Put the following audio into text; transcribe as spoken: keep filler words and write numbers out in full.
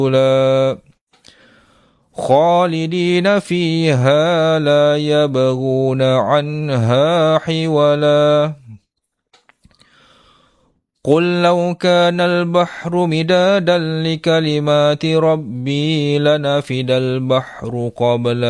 خالدين فيها لا يبغون عنها حولا قل لو كان البحر مدادا لكلمات ربي لنفد البحر قبل